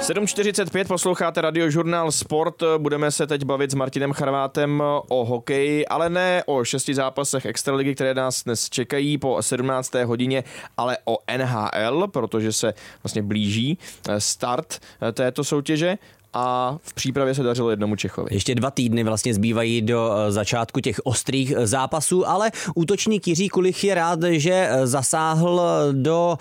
7:45 posloucháte Radiožurnál Sport. Budeme se teď bavit s Martinem Charvátem o hokeji, ale ne o 6 zápasech extraligy, které nás dnes čekají po 17. hodině, ale o NHL, protože se vlastně blíží start této soutěže. A v přípravě se dařilo jednomu Čechovi. Ještě 2 týdny vlastně zbývají do začátku těch ostrých zápasů, ale útočník Jiří Kulich je rád, že zasáhl do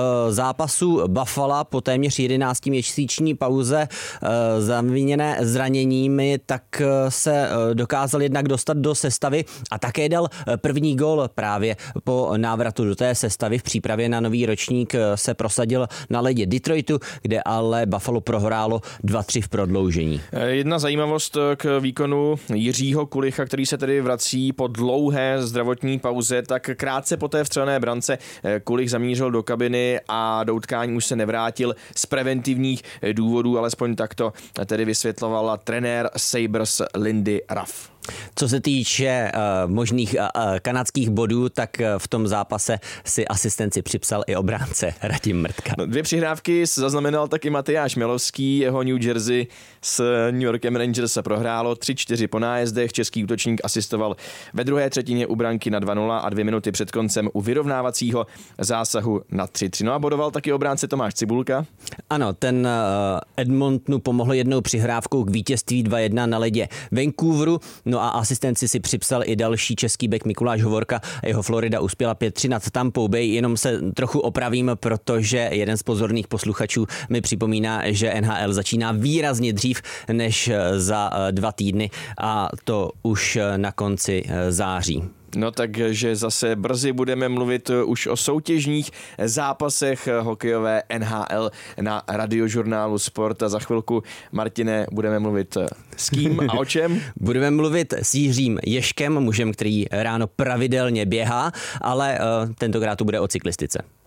zápasu Buffalo po téměř 11měsíční pauze zaviněné zraněními, tak se dokázal jednak dostat do sestavy a také dal první gól právě po návratu do té sestavy. V přípravě na nový ročník se prosadil na ledě Detroitu, kde ale Buffalo prohrálo 2-3 v prodloužení. Jedna zajímavost k výkonu Jiřího Kulicha, který se tedy vrací po dlouhé zdravotní pauze, tak krátce po té vstřelené brance Kulich zamířil do kabiny a do utkání už se nevrátil z preventivních důvodů, alespoň takto tedy vysvětlovala trenér Sabres Lindy Ruff. Co se týče možných kanadských bodů, tak v tom zápase si asistenci připsal i obránce Radim Mrtka. 2 přihrávky zaznamenal taky Matyáš Milovský, jeho New Jersey s New Yorkem Rangers se prohrálo 3-4 po nájezdech, český útočník asistoval ve druhé třetině u branky na 2-0 a 2 minuty před koncem u vyrovnávacího zásahu na 3-3. No a bodoval taky obránce Tomáš Cibulka. Ano, ten Edmontonu pomohl jednou přihrávkou k vítězství 2-1 na ledě Vancouveru. No a asistenci si připsal i další český bek Mikuláš Hovorka a jeho Florida uspěla 5-3 nad Tampou Bay. Jenom se trochu opravím, protože jeden z pozorných posluchačů mi připomíná, že NHL začíná výrazně dřív než za 2 týdny a to už na konci září. No takže zase brzy budeme mluvit už o soutěžních zápasech hokejové NHL na Radiožurnálu Sport a za chvilku, Martine, budeme mluvit s kým a o čem? Budeme mluvit s Jiřím Ježkem, mužem, který ráno pravidelně běhá, ale tentokrát to bude o cyklistice.